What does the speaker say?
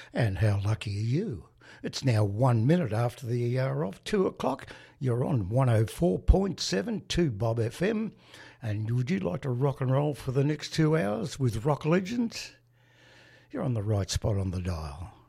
And how lucky are you? It's now 1 minute after the hour of 2 o'clock. You're on 104.7 to Bob FM. And would you like to rock and roll for the next 2 hours with rock legends? You're on the right spot on the dial.